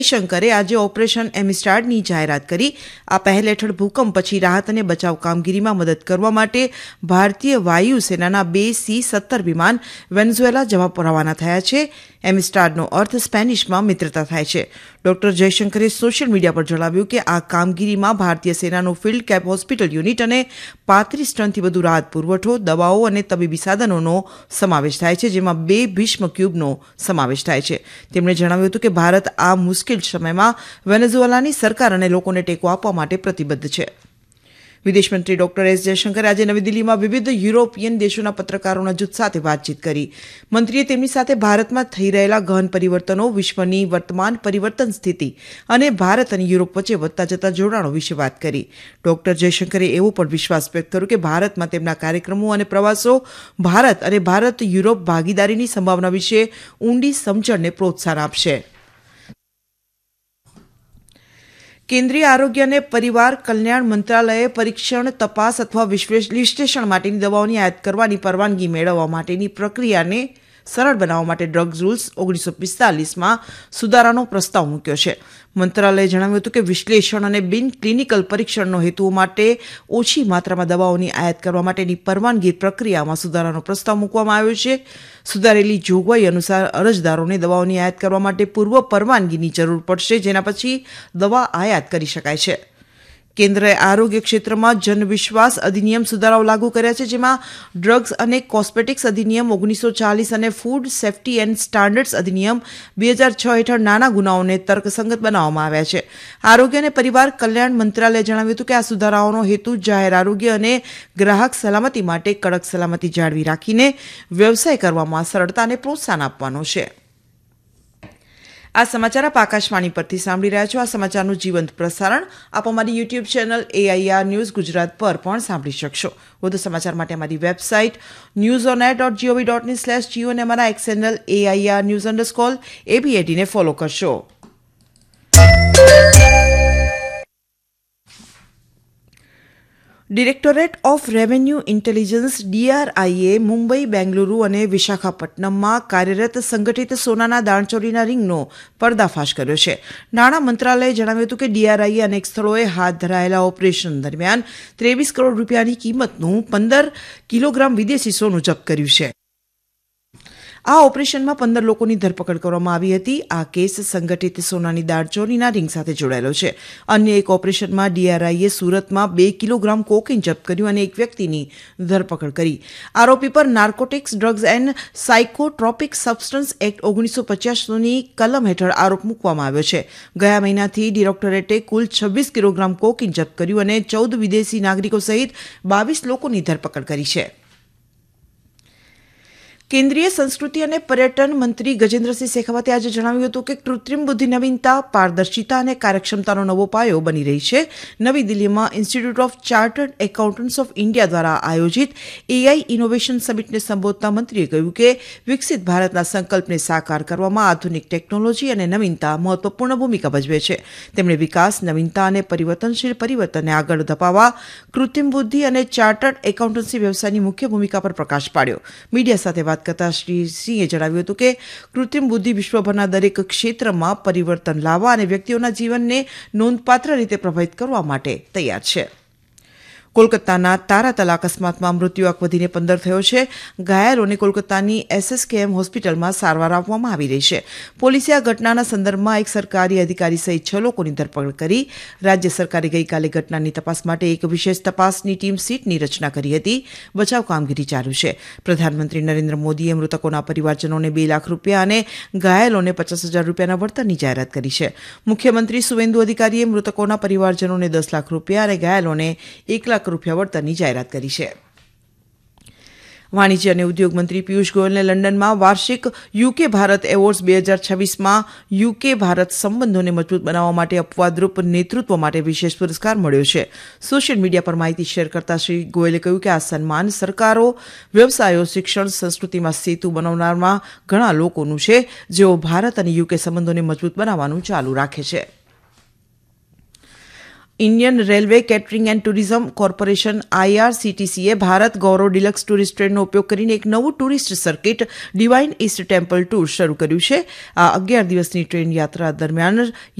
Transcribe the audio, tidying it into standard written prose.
જયશંકરે આજે ઓપરેશન એમિસ્ટાર્ડની જાહેરાત કરી। આ પહેલ હેઠળ ભૂકંપ પછી રાહત અને બચાવ કામગીરીમાં મદદ કરવા માટે ભારતીય વાયુસેનાના 2 C-17 વિમાન વેનેઝુએલા જવા રવાના થયા છે। એમિસ્ટાર્ડનો અર્થ સ્પેનિશમાં મિત્રતા થાય છે। ડોક્ટર જયશંકરે સોશિયલ મીડિયા પર જણાવ્યું કે આ કામગીરીમાં ભારતીય સેનાનું ફિલ્ડ કેપ હોસ્પિટલ યુનિટ અને 35 ટનથી વધુ રાહત પુરવઠો, દવાઓ અને તબીબી સાધનોનો સમાવેશ થાય છે, જેમાં 2 ભીષ્મ ક્યુબનો સમાવેશ થાય છે। તેમણે જણાવ્યું હતું કે ભારત આ મુશ્કેલ સમયમાં વેનેઝુએલાની સરકાર અને લોકોને ટેકો આપવા માટે પ્રતિબદ્ધ છે। વિદેશમંત્રી ડોક્ટર એસ જયશંકરે આજે નવી દિલ્હીમાં વિવિધ યુરોપિયન દેશોના પત્રકારોના જૂથ સાથે વાતચીત કરી। મંત્રીએ તેમની સાથે ભારતમાં થઈ રહેલા ગહન પરિવર્તનો, વિશ્વની વર્તમાન પરિવર્તન સ્થિતિ અને ભારત અને યુરોપ વચ્ચે વધતા જતા જોડાણો વિશે વાત કરી। ડોક્ટર જયશંકરે એવો પણ વિશ્વાસ વ્યક્ત કર્યો કે ભારતમાં તેમના કાર્યક્રમો અને પ્રવાસો ભારત અને ભારત યુરોપ ભાગીદારીની સંભાવના વિશે ઊંડી સમજણને પ્રોત્સાહન આપશે। કેન્દ્રીય આરોગ્ય અને પરિવાર કલ્યાણ મંત્રાલયે પરીક્ષણ, તપાસ અથવા વિશ્લેષણ માટેની દવાઓની આયાત કરવાની પરવાનગી મેળવવા માટેની પ્રક્રિયાને સરળ બનાવવા માટે ડ્રગ્સ રૂલ્સ 1945માં સુધારાનો પ્રસ્તાવ મૂક્યો છે। મંત્રાલયે જણાવ્યું હતું કે વિશ્લેષણ અને બિન ક્લિનિકલ પરીક્ષણનો હેતુઓ માટે ઓછી માત્રામાં દવાઓની આયાત કરવા માટેની પરવાનગી પ્રક્રિયામાં સુધારાનો પ્રસ્તાવ મૂકવામાં આવ્યો છે। સુધારેલી જોગવાઈ અનુસાર અરજદારોને દવાઓની આયાત કરવા માટે પૂર્વ પરવાનગીની જરૂર પડશે, જેના પછી દવા આયાત કરી શકાય છે। કેન્દ્રએ આરોગ્ય ક્ષેત્રમાં જનવિશ્વાસ અધિનિયમ સુધારાઓ લાગુ કર્યા છે, જેમાં ડ્રગ્સ અને કોસ્મેટિક્સ અધિનિયમ 1940 અને ફૂડ સેફ્ટી એન્ડ સ્ટાન્ડર્ડ્સ અધિનિયમ 2006 હેઠળ નાના ગુનાઓને તર્કસંગત બનાવવામાં આવ્યા છે। આરોગ્ય અને પરિવાર કલ્યાણ મંત્રાલયે જણાવ્યું હતું કે આ સુધારાઓનો હેતુ જાહેર આરોગ્ય અને ગ્રાહક સલામતી માટે કડક સલામતી જાળવી રાખીને વ્યવસાય કરવામાં સરળતાને પ્રોત્સાહન આપવાનો છે। આ સમાચાર આપ આકાશવાણી પરથી સાંભળી રહ્યા છો। આ સમાચારનું જીવંત પ્રસારણ આપ અમારી YouTube channel AIR news Gujarat પર પણ સાંભળી શકશો। વધુ સમાચાર માટે અમારી વેબસાઇટ newsonair.gov.in/geo અને અમારા એક્સ ચેનલ AIR_news_ABAD ને ફોલો કરશો। Directorate of revenue intelligence DRIએ Mumbai, Bengaluru અને વિશાખાપટ્ટનમમાં કાર્યરત સંગઠિત સોનાના દાણચોરીના રિંગનો પર્દાફાશ કર્યો છે। નાણાં મંત્રાલયે જણાવ્યું હતું કે DRIએ અનેક સ્થળોએ હાથ ધરાયેલા ઓપરેશન દરમિયાન 23 કરોડ રૂપિયાની કિંમતનું 15 કિલોગ્રામ વિદેશી સોનું જપ્ત કર્યું છે। આ ઓપરેશનમાં 15 લોકોની ધરપકડ કરવામાં આવી હતી। આ કેસ સંગઠિત સોનાની દાણચોરીના રિંગ સાથે જોડાયેલો છે। અન્ય એક ઓપરેશનમાં DRIએ સુરતમાં 2 કિલોગ્રામ કોકેન જપ્ત કર્યું અને એક વ્યક્તિની ધરપકડ કરી। આરોપી પર narcotics, drugs and psychotropic substance act 1985ની કલમ હેઠળ આરોપ મૂકવામાં આવ્યો છે। ગયા મહિનાથી ડિરેક્ટોરેટે કુલ 26 કિલોગ્રામ કોકેન જપ્ત કર્યું અને 14 વિદેશી નાગરિકો સહિત 22 લોકોની ધરપકડ કરી છે। કેન્દ્રીય સંસ્કૃતિ અને પર્યટન મંત્રી ગજેન્દ્રસિંહ શેખાવતે આજે જણાવ્યું હતું કે કૃત્રિમ બુદ્ધિ નવીનતા, પારદર્શિતા અને કાર્યક્ષમતાનો નવો પાયો બની રહી છે। નવી દિલ્હીમાં institute of chartered accountants of India દ્વારા આયોજિત AI ઇનોવેશન સમિટને સંબોધતા મંત્રીએ કહ્યું કે વિકસિત ભારતના સંકલ્પને સાકાર કરવામાં આધુનિક ટેકનોલોજી અને નવીનતા મહત્વપૂર્ણ ભૂમિકા ભજવે છે। તેમણે વિકાસ, નવીનતા અને પરિવર્તનશીલ પરિવર્તનને આગળ ધપાવવા કૃત્રિમ બુદ્ધિ અને ચાર્ટર્ડ એકાઉન્ટન્સી વ્યવસાયની મુખ્ય ભૂમિકા પર પ્રકાશ પાડ્યો। મીડિયા સાથે વાત કરતા શ્રી સિંહે જણાવ્યું હતું કે કૃત્રિમ બુદ્ધિ વિશ્વભરના દરેક ક્ષેત્રમાં પરિવર્તન લાવવા અને વ્યક્તિઓના જીવનને નોંધપાત્ર રીતે પ્રભાવિત કરવા માટે તૈયાર છે। કોલકાતાના તારાતલ અકસ્માતમાં મૃત્યુઆંક વધીને 15 થયો છે। ઘાયલોને કોલકાતાની SSKM હોસ્પિટલમાં સારવાર આપવામાં આવી રહી છે। પોલીસે આ ઘટનાના સંદર્ભમાં એક સરકારી અધિકારી સહિત 6 લોકોની ધરપકડ કરી। રાજ્ય સરકારે ગઈકાલે ઘટનાની તપાસ માટે એક વિશેષ તપાસની ટીમ સીટની રચના કરી હતી। બચાવ કામગીરી ચાલુ છે। પ્રધાનમંત્રી નરેન્દ્ર મોદીએ મૃતકોના પરિવારજનોને 2 લાખ રૂપિયા અને ઘાયલોને 50,000 રૂપિયાના વળતરની જાહેરાત કરી છે। મુખ્યમંત્રી સુવેન્દુ અધિકારીએ મૃતકોના પરિવારજનોને 10 લાખ રૂપિયા અને ઘાયલોને 1 લાખ રૂપિયા વળતરની જાહેરાત કરી છે। વાણિજ્ય અને ઉદ્યોગ મંત્રી પિયુષ ગોયલને લંડનમાં વાર્ષિક UK Bharat awards 2026માં UK Bharat સંબંધોને મજબૂત બનાવવા માટે અપવાદરૂપ નેતૃત્વ માટે વિશેષ પુરસ્કાર મળ્યો છે। સોશિયલ મીડિયા પર માહિતી શેર કરતા શ્રી ગોયલે કહ્યું કે આ સન્માન સરકારો, વ્યવસાયો, શિક્ષણ, સંસ્કૃતિમાં સેતુ બનાવનારમાં ઘણા લોકોનું છે, જેઓ ભારત અને UK સંબંધોને મજબૂત બનાવવાનું ચાલુ રાખે છે। Indian railway catering and tourism corporation IRCTCએ Bharat Gaurav deluxe tourist ટ્રેનનો ઉપયોગ કરીને એક નવું tourist circuit divine east temple tour શરૂ કર્યું છે. આ 11 દિવસની ટ્રેન યાત્રા દરમિયાન